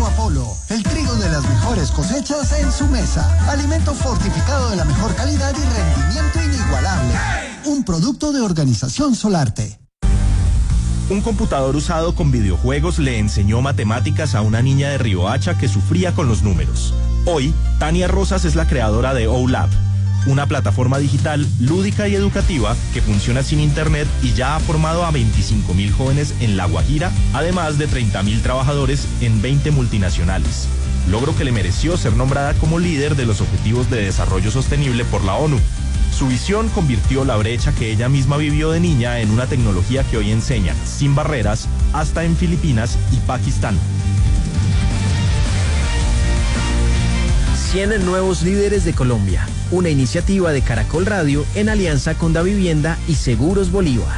Trigo Apolo, el trigo de las mejores cosechas en su mesa. Alimento fortificado de la mejor calidad y rendimiento inigualable. Un producto de Organización Solarte. Un computador usado con videojuegos le enseñó matemáticas a una niña de Riohacha que sufría con los números. Hoy, Tania Rosas es la creadora de OLab, una plataforma digital lúdica y educativa que funciona sin internet y ya ha formado a 25.000 jóvenes en La Guajira, además de 30.000 trabajadores en 20 multinacionales. Logro que le mereció ser nombrada como líder de los Objetivos de Desarrollo Sostenible por la ONU. Su visión convirtió la brecha que ella misma vivió de niña en una tecnología que hoy enseña, sin barreras, hasta en Filipinas y Pakistán. 100 nuevos líderes de Colombia, una iniciativa de Caracol Radio en alianza con Davivienda y Seguros Bolívar.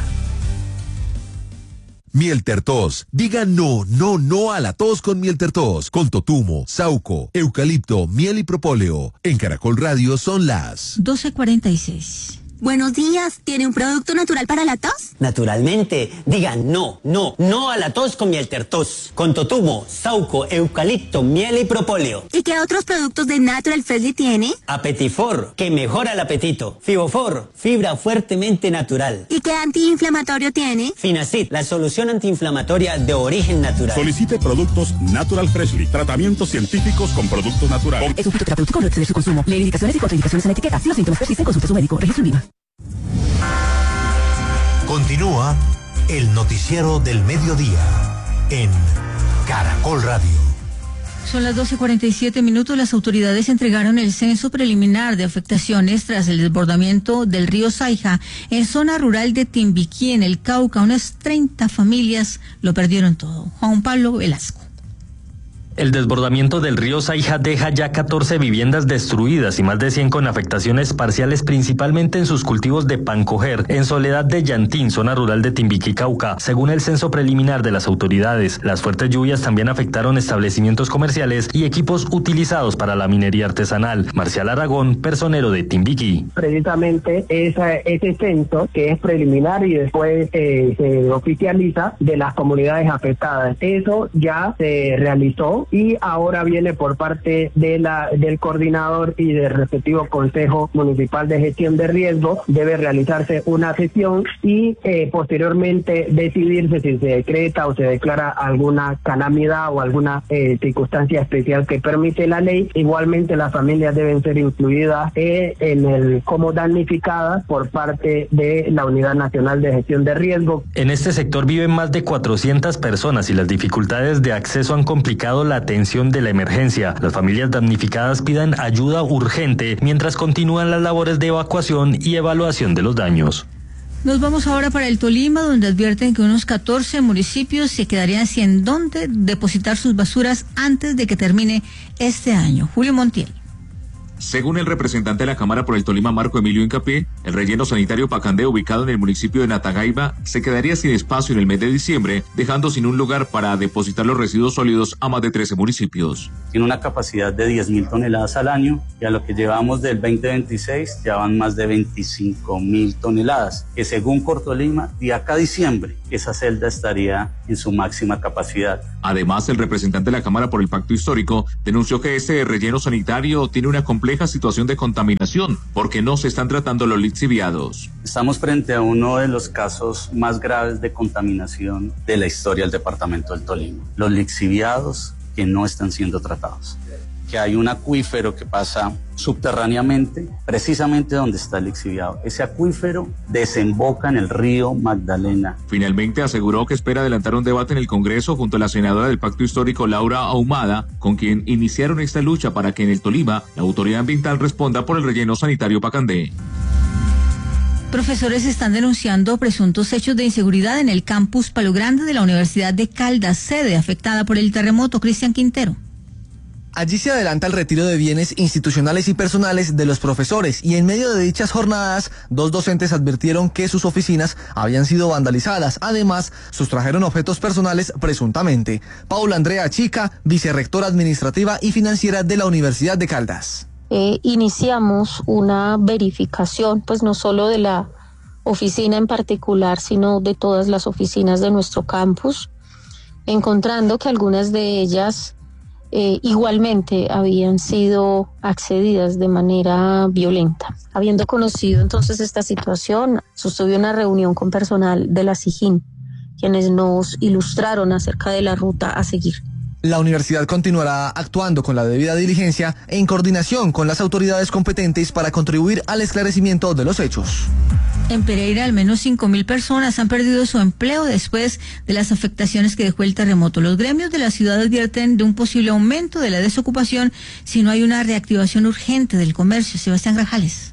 Mieltertos. Diga no, no, no a la tos con Mieltertos. Con totumo, sauco, eucalipto, miel y propóleo. En Caracol Radio son las 12:46. Buenos días, ¿tiene un producto natural para la tos? Naturalmente, digan no, no, no a la tos con Mieltertos. Con totumo, sauco, eucalipto, miel y propóleo. ¿Y qué otros productos de Natural Freshly tiene? Apetifor, que mejora el apetito. Fibofor, fibra fuertemente natural. ¿Y qué antiinflamatorio tiene? Finacid, la solución antiinflamatoria de origen natural. Solicite productos Natural Freshly, tratamientos científicos con productos naturales. Es un fitoterapéutico, no excede su consumo. Lee indicaciones y contraindicaciones en la etiqueta. Si los síntomas persisten, consulte a su médico. Registro INVIMA. Continúa el noticiero del mediodía en Caracol Radio. Son las 12:47. Las autoridades entregaron el censo preliminar de afectaciones tras el desbordamiento del río Saija en zona rural de Timbiquí, en el Cauca. Unas 30 familias lo perdieron todo. Juan Pablo Velasco. El desbordamiento del río Saija deja ya 14 viviendas destruidas y más de 100 con afectaciones parciales, principalmente en sus cultivos de pancoger, en Soledad de Llantín, zona rural de Timbiquí, Cauca. Según el censo preliminar de las autoridades, las fuertes lluvias también afectaron establecimientos comerciales y equipos utilizados para la minería artesanal. Marcial Aragón, personero de Timbiquí. Precisamente ese censo, que es preliminar y después se oficializa, de las comunidades afectadas. Eso ya se realizó y ahora viene por parte del coordinador y del respectivo Consejo Municipal de Gestión de Riesgo. Debe realizarse una sesión y posteriormente decidirse si se decreta o se declara alguna calamidad o alguna circunstancia especial que permite la ley. Igualmente las familias deben ser incluidas como damnificadas por parte de la Unidad Nacional de Gestión de Riesgo. En este sector viven más de 400 personas y las dificultades de acceso han complicado la atención de la emergencia. Las familias damnificadas piden ayuda urgente mientras continúan las labores de evacuación y evaluación de los daños. Nos vamos ahora para el Tolima, donde advierten que unos 14 municipios se quedarían sin dónde depositar sus basuras antes de que termine este año. Julio Montiel. Según el representante de la Cámara por el Tolima, Marco Emilio Hincapié, el relleno sanitario Pacandé, ubicado en el municipio de Natagaiba, se quedaría sin espacio en el mes de diciembre, dejando sin un lugar para depositar los residuos sólidos a más de 13 municipios. Tiene una capacidad de 10.000 toneladas al año y a lo que llevamos del 2026 ya van más de 25.000 toneladas, que según Cortolima, de acá a diciembre, esa celda estaría en su máxima capacidad. Además, el representante de la Cámara por el Pacto Histórico denunció que este relleno sanitario tiene una compleja situación de contaminación porque no se están tratando los lixiviados. Estamos frente a uno de los casos más graves de contaminación de la historia del departamento del Tolima. Los lixiviados que no están siendo tratados. Que hay un acuífero que pasa subterráneamente, precisamente donde está el lixiviado. Ese acuífero desemboca en el río Magdalena. Finalmente aseguró que espera adelantar un debate en el Congreso junto a la senadora del Pacto Histórico, Laura Ahumada, con quien iniciaron esta lucha para que en el Tolima la autoridad ambiental responda por el relleno sanitario Pacandé. Profesores están denunciando presuntos hechos de inseguridad en el campus Palo Grande de la Universidad de Caldas, sede afectada por el terremoto. Cristian Quintero. Allí se adelanta el retiro de bienes institucionales y personales de los profesores y en medio de dichas jornadas, 2 docentes advirtieron que sus oficinas habían sido vandalizadas. Además, sustrajeron objetos personales presuntamente. Paula Andrea Chica, vicerrectora administrativa y financiera de la Universidad de Caldas. Iniciamos una verificación, pues no solo de la oficina en particular, sino de todas las oficinas de nuestro campus, encontrando que algunas de ellas igualmente habían sido accedidas de manera violenta. Habiendo conocido entonces esta situación, sostuve una reunión con personal de la SIJIN, quienes nos ilustraron acerca de la ruta a seguir. La universidad continuará actuando con la debida diligencia en coordinación con las autoridades competentes para contribuir al esclarecimiento de los hechos. En Pereira, al menos 5.000 personas han perdido su empleo después de las afectaciones que dejó el terremoto. Los gremios de la ciudad advierten de un posible aumento de la desocupación si no hay una reactivación urgente del comercio. Sebastián Grajales.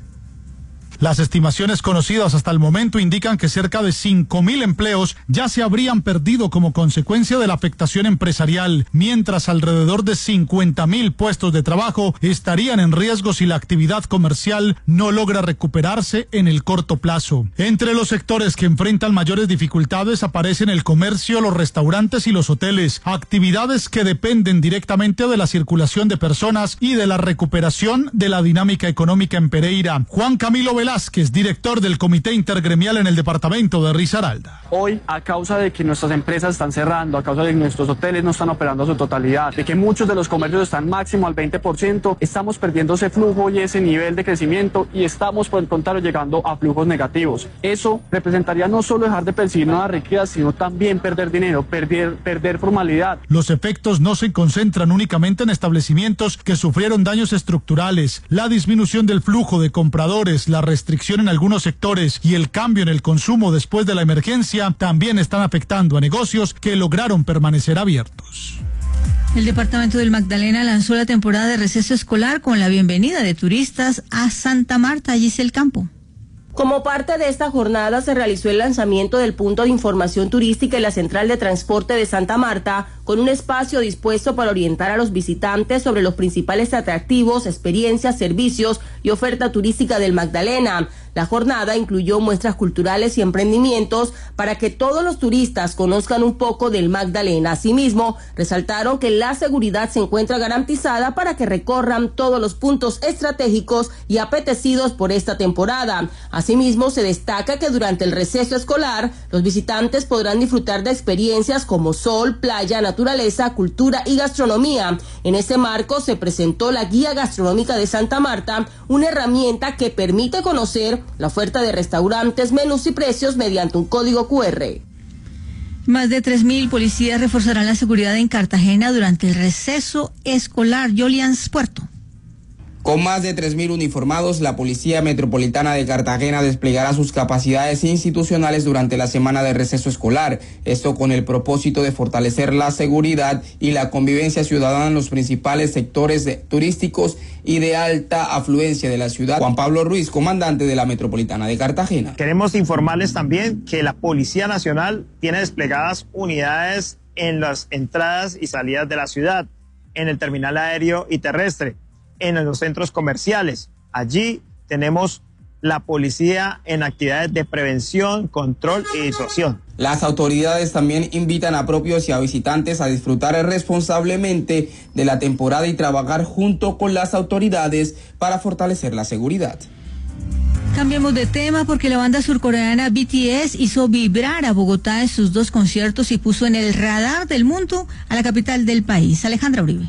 Las estimaciones conocidas hasta el momento indican que cerca de 5.000 empleos ya se habrían perdido como consecuencia de la afectación empresarial, mientras alrededor de 50.000 puestos de trabajo estarían en riesgo si la actividad comercial no logra recuperarse en el corto plazo. Entre los sectores que enfrentan mayores dificultades aparecen el comercio, los restaurantes y los hoteles, actividades que dependen directamente de la circulación de personas y de la recuperación de la dinámica económica en Pereira. Juan Camilo Velázquez, director del Comité Intergremial en el departamento de Risaralda. Hoy, a causa de que nuestras empresas están cerrando, a causa de que nuestros hoteles no están operando a su totalidad, de que muchos de los comercios están máximo al 20%, estamos perdiendo ese flujo y ese nivel de crecimiento y estamos por el contrario llegando a flujos negativos. Eso representaría no solo dejar de percibir nuevas riquezas, sino también perder dinero, perder formalidad. Los efectos no se concentran únicamente en establecimientos que sufrieron daños estructurales. La disminución del flujo de compradores, la restricción en algunos sectores y el cambio en el consumo después de la emergencia también están afectando a negocios que lograron permanecer abiertos. El departamento del Magdalena lanzó la temporada de receso escolar con la bienvenida de turistas a Santa Marta, Giselle Campo. Como parte de esta jornada se realizó el lanzamiento del punto de información turística en la Central de Transporte de Santa Marta, con un espacio dispuesto para orientar a los visitantes sobre los principales atractivos, experiencias, servicios y oferta turística del Magdalena. La jornada incluyó muestras culturales y emprendimientos para que todos los turistas conozcan un poco del Magdalena. Asimismo, resaltaron que la seguridad se encuentra garantizada para que recorran todos los puntos estratégicos y apetecidos por esta temporada. Asimismo, se destaca que durante el receso escolar, los visitantes podrán disfrutar de experiencias como sol, playa, naturaleza, cultura y gastronomía. En ese marco se presentó la Guía Gastronómica de Santa Marta, una herramienta que permite conocer la oferta de restaurantes, menús y precios mediante un código QR. Más de 3.000 policías reforzarán la seguridad en Cartagena durante el receso escolar. Yolians Puerto. Con más de 3.000 uniformados, la Policía Metropolitana de Cartagena desplegará sus capacidades institucionales durante la semana de receso escolar. Esto con el propósito de fortalecer la seguridad y la convivencia ciudadana en los principales sectores turísticos y de alta afluencia de la ciudad. Juan Pablo Ruiz, comandante de la Metropolitana de Cartagena. Queremos informarles también que la Policía Nacional tiene desplegadas unidades en las entradas y salidas de la ciudad, en el terminal aéreo y terrestre, en los centros comerciales. Allí tenemos la policía en actividades de prevención, control y disuasión. Las autoridades también invitan a propios y a visitantes a disfrutar responsablemente de la temporada y trabajar junto con las autoridades para fortalecer la seguridad. Cambiemos de tema porque la banda surcoreana BTS hizo vibrar a Bogotá en sus 2 conciertos y puso en el radar del mundo a la capital del país. Alejandra Uribe.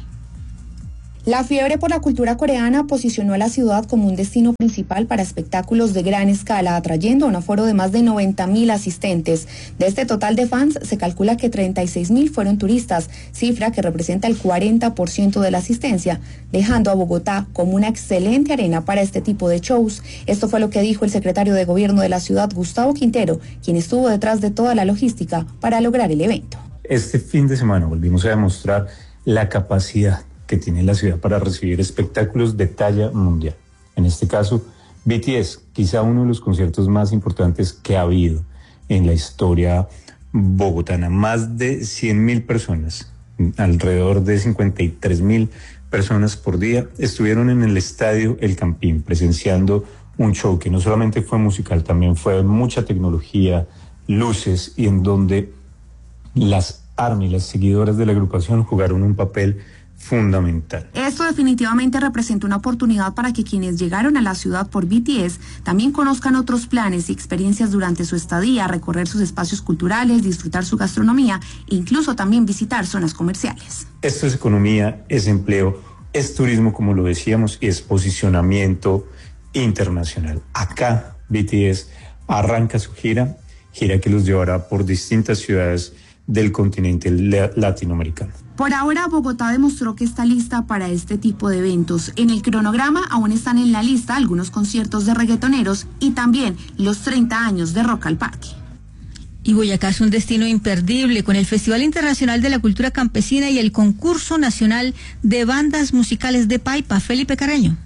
La fiebre por la cultura coreana posicionó a la ciudad como un destino principal para espectáculos de gran escala, atrayendo a un aforo de más de 90.000 asistentes. De este total de fans, se calcula que 36.000 fueron turistas, cifra que representa el 40% de la asistencia, dejando a Bogotá como una excelente arena para este tipo de shows. Esto fue lo que dijo el secretario de Gobierno de la ciudad, Gustavo Quintero, quien estuvo detrás de toda la logística para lograr el evento. Este fin de semana volvimos a demostrar la capacidad que tiene la ciudad para recibir espectáculos de talla mundial. En este caso, BTS, quizá uno de los conciertos más importantes que ha habido en la historia bogotana. Más de 100.000 personas, alrededor de 53.000 personas por día, estuvieron en el estadio El Campín presenciando un show que no solamente fue musical, también fue mucha tecnología, luces, y en donde las ARMY, las seguidoras de la agrupación, jugaron un papel fundamental. Esto definitivamente representa una oportunidad para que quienes llegaron a la ciudad por BTS también conozcan otros planes y experiencias durante su estadía, recorrer sus espacios culturales, disfrutar su gastronomía e incluso también visitar zonas comerciales. Esto es economía, es empleo, es turismo, como lo decíamos, y es posicionamiento internacional. Acá BTS arranca su gira que los llevará por distintas ciudades del continente latinoamericano. Por ahora, Bogotá demostró que está lista para este tipo de eventos. En el cronograma aún están en la lista algunos conciertos de reggaetoneros y también los 30 años de Rock al Parque. Y Boyacá es un destino imperdible con el Festival Internacional de la Cultura Campesina y el Concurso Nacional de Bandas Musicales de Paipa. Felipe Carreño.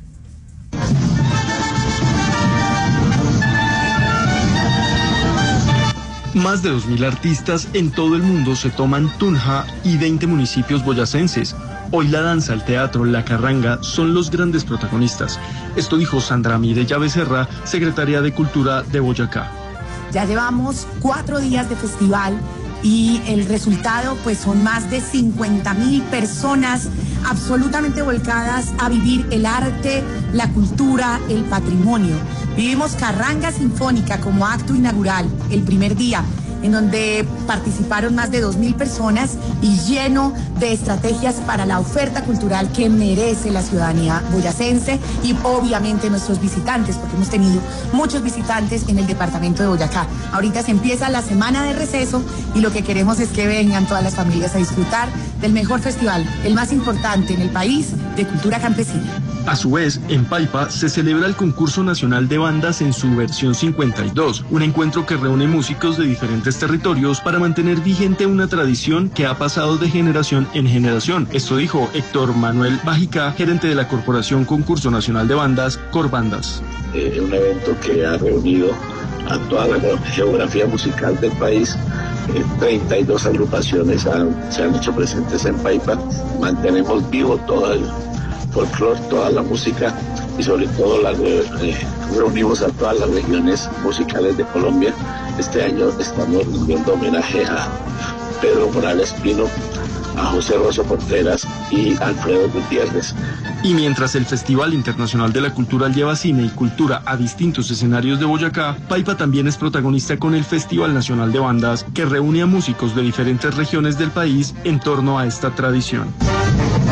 Más de 2.000 artistas en todo el mundo se toman Tunja y 20 municipios boyacenses. Hoy la danza, el teatro, la carranga son los grandes protagonistas. Esto dijo Sandra Mireya Becerra, secretaria de Cultura de Boyacá. Ya llevamos 4 días de festival y el resultado pues son más de 50.000 personas absolutamente volcadas a vivir el arte, la cultura, el patrimonio. Vivimos Carranga Sinfónica como acto inaugural el primer día, en donde participaron más de 2.000 personas y lleno de estrategias para la oferta cultural que merece la ciudadanía boyacense y obviamente nuestros visitantes, porque hemos tenido muchos visitantes en el departamento de Boyacá. Ahorita se empieza la semana de receso y lo que queremos es que vengan todas las familias a disfrutar del mejor festival, el más importante en el país de cultura campesina. A su vez, en Paipa se celebra el Concurso Nacional de Bandas en su versión 52, un encuentro que reúne músicos de diferentes territorios para mantener vigente una tradición que ha pasado de generación en generación. Esto dijo Héctor Manuel Bajica, gerente de la Corporación Concurso Nacional de Bandas, Corbandas. Un evento que ha reunido a toda la geografía musical del país. 32 agrupaciones se han hecho presentes en Paipa. Mantenemos vivo todo el folclore, toda la música y sobre todo reunimos a todas las regiones musicales de Colombia. Este año estamos rindiendo homenaje a Pedro Morales Pino, a José Rosso Contreras y Alfredo Gutiérrez. Y mientras el Festival Internacional de la Cultura lleva cine y cultura a distintos escenarios de Boyacá, Paipa también es protagonista con el Festival Nacional de Bandas, que reúne a músicos de diferentes regiones del país en torno a esta tradición.